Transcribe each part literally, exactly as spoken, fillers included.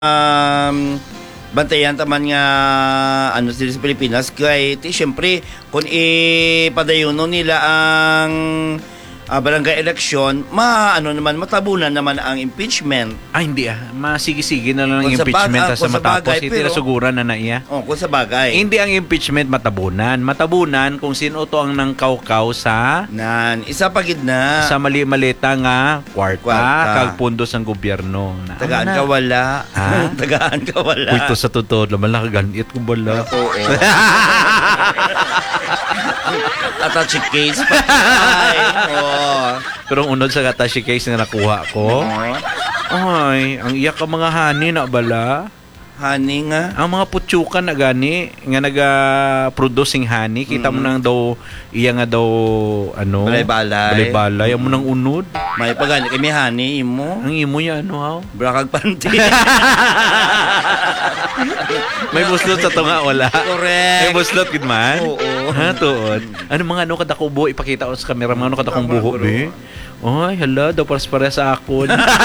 um, bantayan taman nga ano sila sa Pilipinas kay ti syempre kung ipadayono nila ang uh, barangay election, ma ano naman matabunan naman ang impeachment. Ah, hindi ah. Masigi-sige na lang ang Kung sa impeachment bag- ah, sa kung sa matapos. bagay, Iti pero- nasuguran na na iya. Oh, kung sa bagay. Hindi ang impeachment matabunan. Matabunan kung sino to ang nangkawkaw sa Nan, isa pagid na. sa mali-malita nga kwarta, Kwarta. kag pundos ng gobyerno. Na, Tagaan ano ka na? wala. Ha? Tagaan ka wala. Uy, to sa totoo, laman lang kaganit ko bala. Oo. Attache case pa. Ay, oo. Pero ang unod sa attache case na nakuha ko, ay, ang iyak ka mga hani na bala. Honey nga. Ang mga putsukan na gani nga naga-producing honey, kita mo nang daw iya nga daw ano, Balay-balay. balay mo nang unod. May pagani kami honey imo. Ang imo ya ano haw? Brakag panty. May buslot sa tunga wala. Correct. May buslot gid man. Oo. Ha tuod. Ano mga ano kada kubo ipakita ko sa camera mga ano kada kong Tama, buho bro. be. Ay, hala, daw pares-pares sa akon.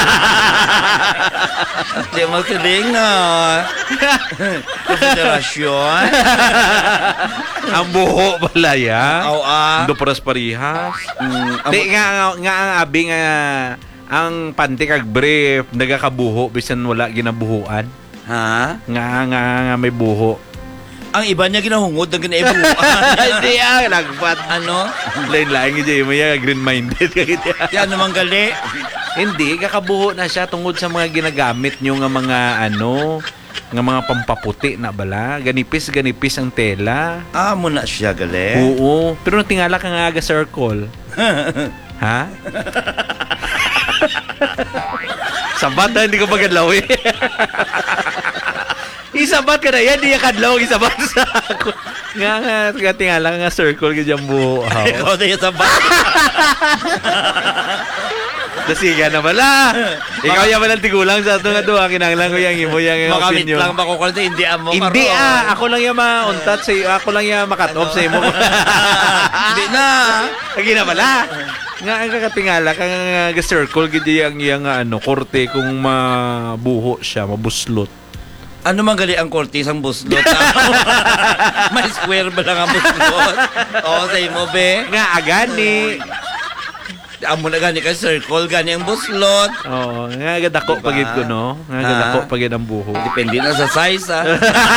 Di mo kidding na. Konsiderasyon. Ang buho pala ya. Aw ah. Do pares-parehas. Mm, ang- Di nga nga ang abi nga ang panty kag brief nagakabuho bisan wala ginabuhuan. Ha? Nga nga, nga may buho. Ang iba niya ginahungod ng ginaibuan. Hindi ah, nagpat. Ano? Lain-lain gid mo ya green-minded kagit. Yan naman gali. Hindi kakabuho na siya tungod sa mga ginagamit nyo nga mga ano, nga mga pampaputi na bala. Ganipis-ganipis ang tela. Ah, mo na siya gali. Oo. Pero tingala ka nga aga circle. Ha? Sabat na, hindi ko magalaw eh. Isabat ka na yan, di ka kadlaw, isabat sa ako. Nga nga, nga tingala ka nga circle ka dyan buho. Ikaw na yung sabat. Dasiga na bala. Ikaw yan malang tigulang sa ito nga doon. Kinanglang ko yung imo yung Makamit opinion. lang ba ko kalito, hindi amo Hindi karon. ah, ako lang yung ma-untat sa iyo. Ako lang yung makat off sa imo. Hindi na. Lagi na pala. Nga ang kakatingala kang nga circle gid yang yang ano korte kung mabuho siya, mabuslot. Ano man gali ang kortis ang buslot? May square ba lang ang buslot? Oo, sa imo be. Nga agani. Amo na gani ka circle, gani ang buslot. Oo, nga gadako Diba? pagid ko no. Nga Ha? gadako pagid ang buho. Depende na sa size, ha?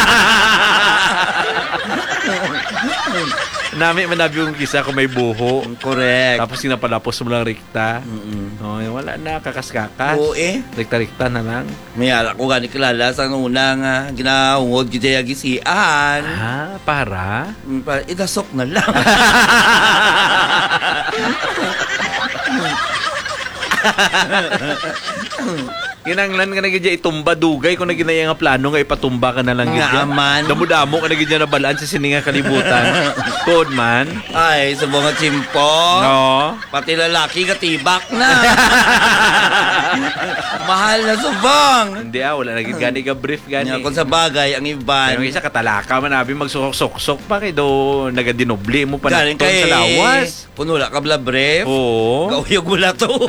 Nami manabi yung kisa kung may buho. Correct. Tapos sinapalapos mo lang rikta. Mm-mm. Oh, wala na kakaskakas. Oo eh. Rikta-rikta na lang. May ala ko gani kilala sa una nga ginahungod gid ya gisian. Ah, para? Mm, pa- Idasok na lang. Kinanglan ka na gidya itumba dugay kung naginaya nga plano nga ipatumba ka na lang gidya. Nga man. Damo-damo ka na gidya na balaan sa sininga kalibutan. Code man. Ay, sa mga chimpo. No. Pati lalaki katibak na. Mahal na subong. Hindi ah, wala na gid gani ka brief gani. Nya kung sa bagay ang Pero iban. isa katalaka man abi magsok-sok pa kay do nagadinoble mo pa Galing na sa lawas. Puno la ka bla brief. Oo. Gauyog mo la to.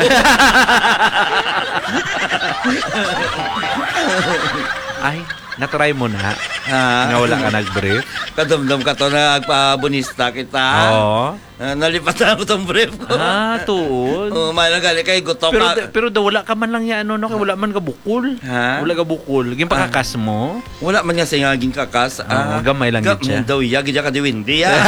Ay, natry mo na. Ha? Nga wala ka nag-brief. Kadumdum ka to na agpabunista kita. Oo. Uh, nalipatan ko tong brief ko. Ah, tuod. Oh, may nagali kay gutok Pero ka. pero daw wala ka man lang ya ano no kay wala man ka bukol. Ha? Wala ka bukol. Gin pakakas mo. Wala man niya sa ngaging kakas. Oo, gamay lang gid siya. Daw iya gidya ka diwindi ya.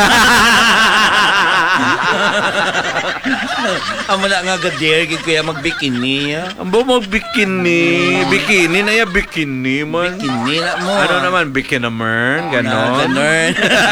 Amo na nga gader gid kuya magbikini ya. Ang mo bikini, bikini na ya bikini man. Bikini na mo. Ano naman bikinamer, ganon. Ganon.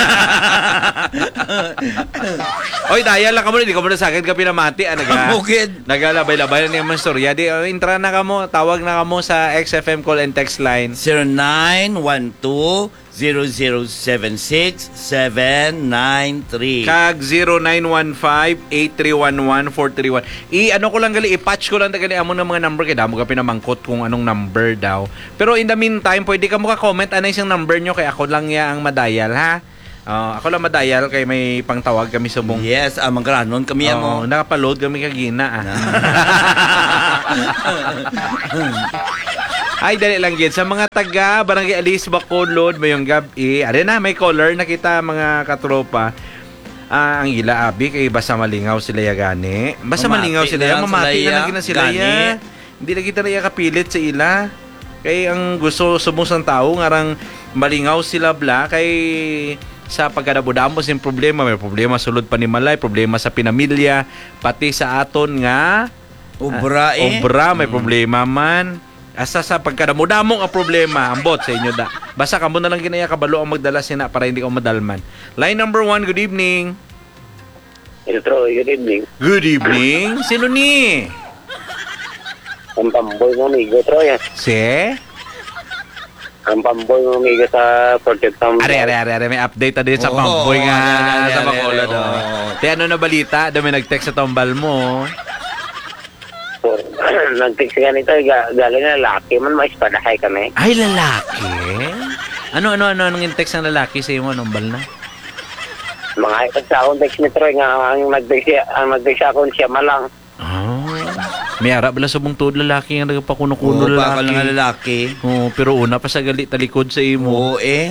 Oy, daya lang ka mo, di ka mo na sa akin ka pinamati. Ah, naga, Bukid. nagalabay-labay na niya man storya. Di, oh, intra na ka mo, tawag na ka mo sa X F M call and text line. zero nine one two zero zero seven six seven nine three. Kag zero nine one five eight three one one four three one. I ano ko lang gali, i-patch ko lang gali amo ng mga number kay damo ka pinamangkot kung anong number daw. Pero in the meantime, pwede ka mo ka-comment anay siyang number nyo kay ako lang ya ang madial ha. Uh, ako lang madial kay may pangtawag kami sa mong. Yes, amang granon kami Oo, amo. nakapaload kami kagina ah. Ay, dali lang gid. Sa mga taga Barangay Alice Bacolod, mayong gabi. Ari na, may caller na kita mga katropa. Ah, ang ila abi kay basta malingaw sila ya gani. Basta Mamati malingaw sila ya, lang mamati sila na ya, lang gina sila gani. ya. Hindi na kita na ya kapilit sa ila. Kay ang gusto sumusang tao ngarang malingaw sila bla kay sa pagkadabudamos yung problema, may problema sulod pa ni Malay, problema sa pinamilya, pati sa aton nga Obra ah, eh. obra may problema man. Asa sa pagkadamudamong ang problema, ambot sa inyo da. Basta kamo na lang ginaya kabalo ang magdala sina para hindi ka madalman. Line number one, good evening. Intro, good evening. Good evening. Sino ni? Ang pamboy ng amigo, Troy. Si? Ang pamboy ng amigo sa Project Sam. Are, are, are, are. May update na din sa Oo, pamboy nga are, are, sa are, Bacolod. are, oh. oo. Te, ano na balita? Dami nag-text sa tombal mo. Nag-text ka nito, ga- galing na lalaki man, maispadahay kami. Ay, lalaki? Ano, ano, ano, anong in-text ng lalaki sa iyo? Anong bal na? Mga ikat sa akong text ni Troy nga, ang nag-text siya, ang nagtext siya akong siya malang. Ah. May arap bala sa bungtod lalaki nga nagpakuno-kuno Oo, lalaki. baka lang nga lalaki. Oh, pero una pa sa gali talikod sa imo. Oo eh.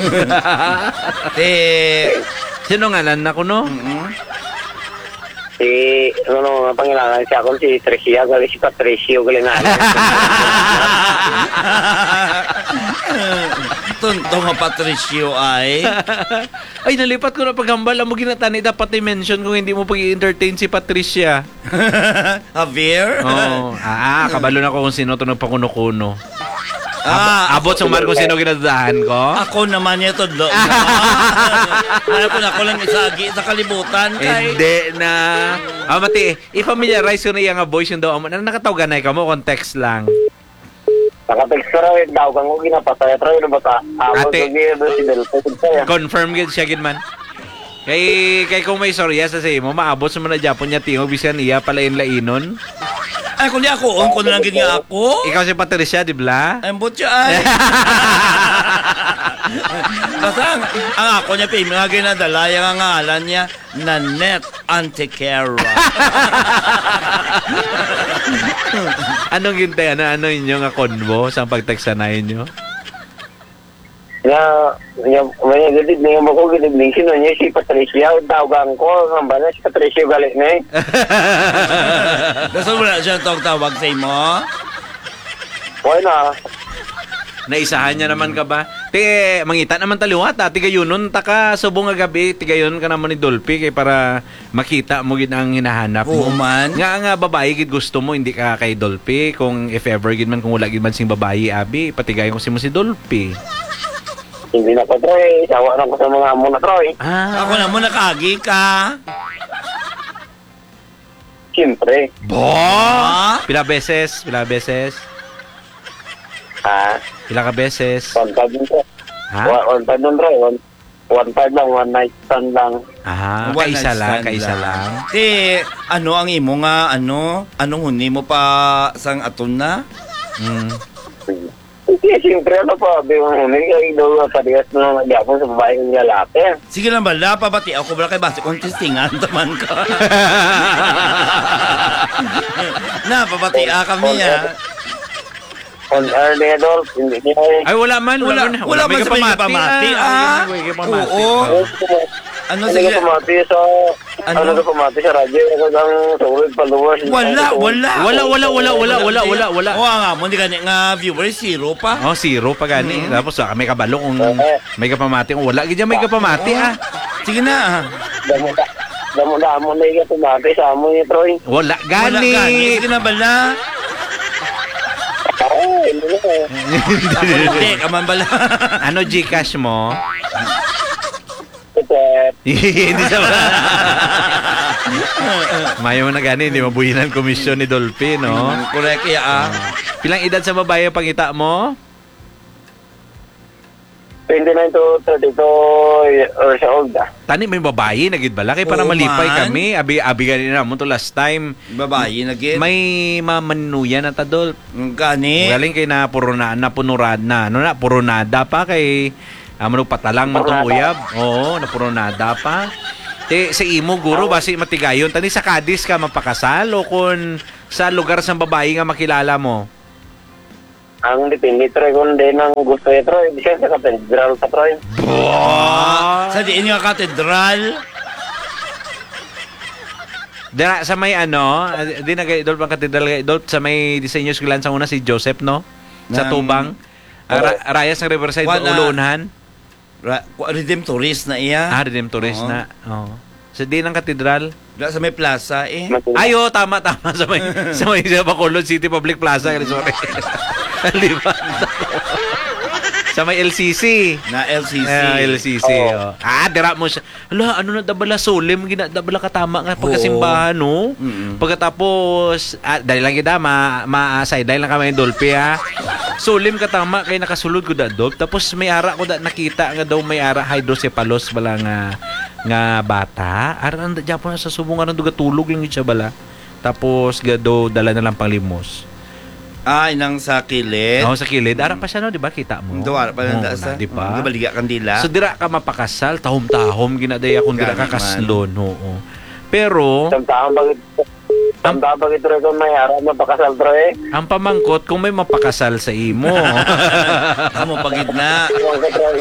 Eh, Sino ngalan na ko no? mm Si, ano no, nga pangilangan siya akong si Tricia, galing si Patricio, galing na. Tunto nga Patricio ay. Ay, nalipat ko na paghambal. Ang mo ginatani, dapat i-mention kung hindi mo pag-i-entertain si Patricia. Javier? Oo. Ah, kabalo na ko kung sino ito nagpakuno-kuno. Ah, Abot sa man kung sino ginadahan ko. ako naman niya to. Ano ko na ako lang isagi sa kalibutan kay. Hindi na. Ah, mati, i-familiarize ko na yung nga voice yung daw. Ano nakatawagan na ikaw mo? Context lang. Nakatext ko rin, daw kang ko ginapatay, Troy, na bata. Ako Ate. ko ginapatay si Delpo. Confirm gid siya gid man. Kay kay kung may storya sa say mo, maabot sa mga Japon niya tingog bisan iya palain-lainon. Ay, kung di ako, on ko na lang gini ako. Ikaw si Patricia, di ba? Ay, mbot siya ay. Kasi ang, ang ako niya, pa, mga ginadala, yung ang ngalan niya, Nanette Antequera. Anong gintay? Ano, ano inyo nga konbo sa pagtagsanayin nyo? Nga, nga, may good evening mo ko, good evening. Sino niya si Patricia, tawagan ko, ang bala si Patricia galing na eh. Gusto mo na siya tawag sa imo? Okay na. Naisahan niya naman ka ba? Te, mangita naman taliwat ha. Tiga yun nun, taka subong nga gabi, tiga yun ka naman ni Dolphy kay para makita mo gid ang hinahanap mo. Oo man. Nga nga babae gid gusto mo, hindi ka kay Dolphy. Kung if ever gid man, kung wala gid man sing babae, abi, patigayon ko si mo si Dolphy. Hindi na ko, Troy. Sawa na ko sa mga amo na, Troy. Ah, Ako na mo nakagi ka. Siyempre. Bo! Ah? Pila beses? Pila beses? Ha? Pila ka beses? One five dun, Troy. Ha? One, one five dun, Troy. One, one five lang, one night stand lang. Ah, One kaisa night lang, stand kaisa lang. Ti, ano ang imo nga, ano? Anong huni mo pa sang aton na? Mm. Hindi, siyempre, ano pa, bilang hindi ka ilo padigas na nagyapon sa babae ng lalaki. Sige lang bala, pabati ako bala kay base kung testingan taman ka. Na, pabati kami ha. On air ni Adolf, hindi niya eh. Ay, wala man. Wala, Wala, wala, wala man may sa may kapamati, kapamati, ah. ah. May kapamati. Oo. Ano, Ano sige. ka pamati sa... Ano? Ano ka pamati sa radyo? Ano kang sulit paluwas? Wala, wala. Wala, wala, wala, wala, wala, wala, wala. Oo nga mo, hindi gani nga viewers, zero pa. Oh, zero pa gani. Mm-hmm. Tapos ah, may kabalo kung Eh. may kapamati. Kung wala, ganyan may kapamati ah. Sige na ah. Damo da, damo da mo na yung pamati sa amo ni Troy. Wala, Wala gani. gani. Sige na bala. Ay, hindi na eh. Hindi, kaman bala. Ano Gcash mo? Tete, Hindi sa Mayo na gani, hindi mabuhin ang komisyon ni Dolphy, no? Correct ya ah. Pilang edad sa babae ang pangita mo? twenty-nine to thirty-two years old ah. Tani may babae nagid bala kay para Oo, malipay man. kami. Abi abi gani na mo to last time. Babae na gid. May mamanuya na ta Dolph. Gani. Galing kay na puro na napurunad na. Ano na puronada pa kay amo patalang man tong Puronada. uyab. Oo, napuronada pa. Te sa imo guro basi matigayon tani sa Cadiz ka mapakasal o kun sa lugar sa babae nga makilala mo. ang dipindi Troy kung di nang gusto niya Troy, di siya sa katedral sa Troy. Wow! Sa diin nga katedral. Dira sa may ano, ah, di na kay Idol pang katedral kay Idol sa may disenyo eskwelahan sa una si Joseph no sa Nang- Tubang. Ah, Ra- Rayas ng Riverside Wala. Uluunhan. Ra- Redemptorist na iya. Ah, Redemptorist Oo. na. Oo. Sa di ng katedral. Wala sa may plaza eh. Ayo, tama tama sa may sa may sa Bacolod City Public Plaza, sorry. Liban. Sa may L C C. Na L C C. Ah, L C C. Oh. Ah, dira mo siya. Hala, ano na dabala solim, gina dabala katama nga pagkasimbahan, no? Mm-mm. Pagkatapos, ah, dahil lang kita, ma, ma sideline lang kami ng Dolphy, ha? Solim katama, kay nakasulod ko da, Dolph. Tapos may ara ko da, nakita nga daw may ara hydrocephalus bala nga, nga bata. Aran, da, Japon sa subong, aran, duga tulog lang yun siya bala. Tapos, gado, dala na lang pang limos. Ah, inang sa kilid. Ako sa kilid. Aran pa siya, no? Di ba? Kita mo? Duwara pa lang Oo, sa. na, di ba? Gabaliga kandila. So dira ka mapakasal, tahom-tahom ginaday akong dira Gani ka kaslon, oo. Pero Samtahan bagit Samtahan bagit Troy kung may araw mapakasal Troy. ang pamangkot kung may mapakasal sa imo. Amo pagid na. Huwag ka Troy.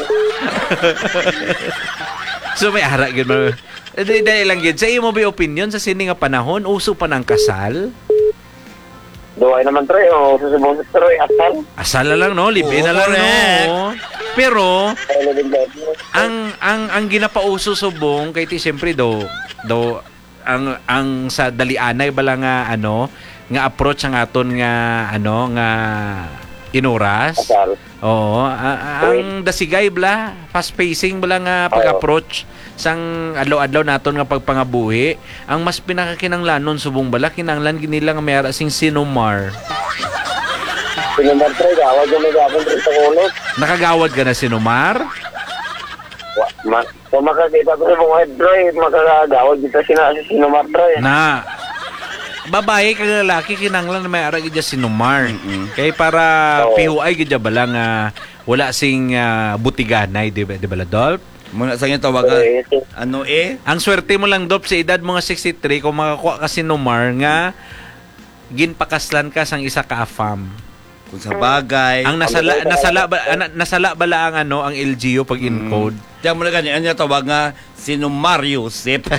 So may ara gyud mo. Eh, di- Dahil lang gyud sa imo ba opinion sa sini nga panahon uso pa ng kasal? Duway naman Troy, o susubong sa Troy, asal. Asal na lang no, libre Oo, na lang correct. no. Pero Ay, labing dati. ang ang ang ginapauso subong kay ti siyempre do do ang ang sa dalianay bala nga ano nga approach ang aton nga ano nga inuras. Asal. Oo, a- a- ang dasigay bla, fast pacing bala nga pag-approach sang adlaw-adlaw naton nga pagpangabuhi. Ang mas pinakakinanglanon subong bala kinanglan ginila nga mayara sing sinumar. Sinumar Troy, gawag yung may gawin Troy sa kulot. Nakagawad ka na sinumar? Wa- Ma kung makakita ko sa mga head Troy, makakagawag dito sina si Sinumar Troy. Na babae kag lalaki kinanglan na mayara gid sinumar. Mm-mm. Kay para Oo. pihuay gid bala nga wala sing ah, butiganay di ba di ba Dolph? Muna sa nga tawagan. Troy, Ano eh? Ang swerte mo lang, Dop, sa edad mo nga sixty-three, kung makakuha ka sinumar nga ginpakaslan ka sang isa ka afam. Kung sa bagay. Ang nasala nasala ba, ana- nasala bala ang ano ang L G U pag encode. Tiyan mo na ganyan. Ano tawag nga? Sino Mario Sip.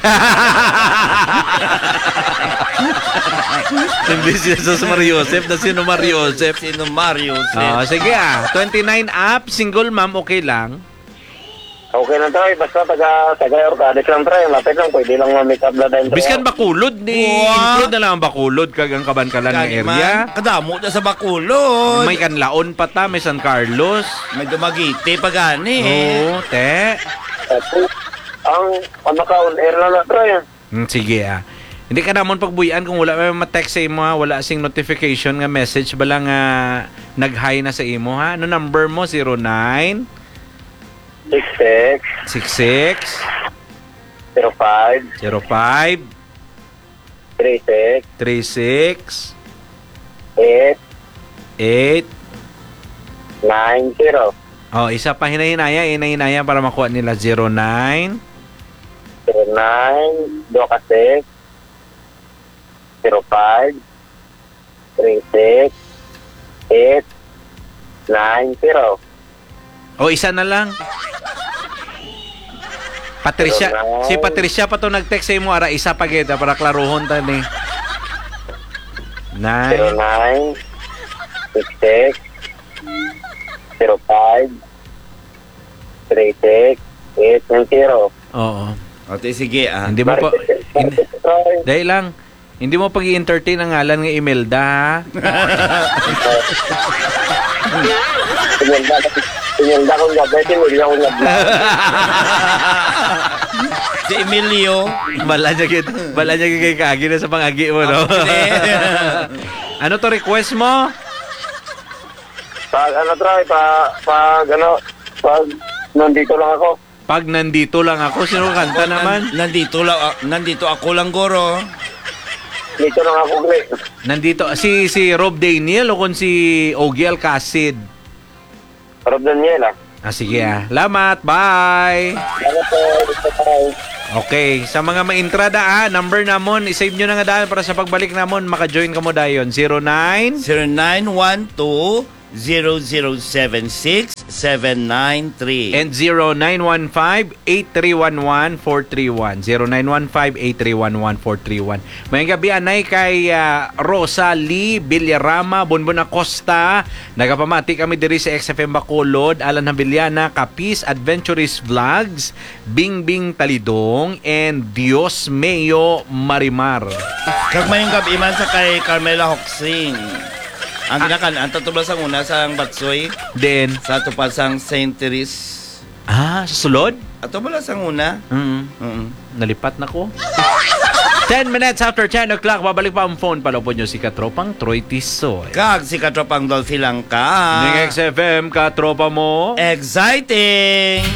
Hindi si Jesus Mario Joseph na sino Mario Joseph. Sino Mario Sip. Oh, sige ah. twenty-nine up, single mom, okay lang. Okay lang Troy, basta taga taga Orcades lang Troy, lapit lang, pwede lang ma-make up na din Troy. Biskan bakulod ni Wow. include na lang ang bakulod kag ang kaban-kalan nga Kani area. man, kadamo na sa Bacolod. May Canlaon pa ta, may San Carlos. May Dumagiti pa gani eh. Oo, te. Tapos, ang ang naka-on air lang na Troy. Hmm, sige ah. Hindi ka namon pagbuyan kung wala may ma-text sa imo ha, wala sing notification nga message bala nga nag-hi na sa imo ha. Ano number mo? zero nine six six six six zero five zero five three six three six eight eight. nine zero. Oh, isa pa hinahinaya, hinahinaya para makuha nila zero nine zero nine dua ka six zero five three six eight nine zero. O isa na lang. Patricia, Zero nine. si Patricia pa to nag-text sa imo ara isa pa kita para klarohon ta ni. zero Nine. nine six six zero five three six eight nine zero. Oo. Ate, sige ah. Hindi mo pa hindi, dahil lang hindi mo pag i-entertain ang ngalan nga Imelda ha? Pinilda pinilda kong gabi, pinilda kong gabi. Si Emilio. Bala niya gid, bala niya gid kay kaagi na sa pangagi mo no. Ano to request mo? Pag ano Troy, pa, pag ano, pag nandito lang ako. Pag nandito lang ako, sino kanta naman? Nandito lang, ah, nandito ako lang goro. Dito lang ako, Gre. Nandito si si Rob Daniel o kung si Ogie Alcacid. Rob Daniel, ah. Ah sige ah. Salamat. Bye. Ano po, dito tayo. Okay, sa mga maintrada ah, number namon, i-save nyo na nga dahil para sa pagbalik namon, maka-join ka mo dayon. zero nine zero nine one two zero zero seven six seven nine three. And zero nine one five, eight three one one, four three one. zero nine one five, eight three one one, four three one. Mayang gabi anay kay uh, Rosa Lee Villarama, Bonbon Acosta. Nagapamati kami diri sa X F M Bacolod, Alan Havillana, Kapis Adventurist Vlogs, Bingbing Talidong, and Dios Mayo Marimar. Kag mayong gabi man sa kay Carmela Hoxing. Ang ginakan, ang tatubasang una sa Batsoy, Then, sa tupasang Saint Therese. ah, sa sulod? Ato pala sa una. Mm. Mm. Nalipat na ko. ten minutes after ten o'clock, babalik pa ang phone. Palapon nyo si Katropang Troy Tisoy. Kag si Katropang Dolphy lang ka. Ng X F M, Katropa mo. Exciting!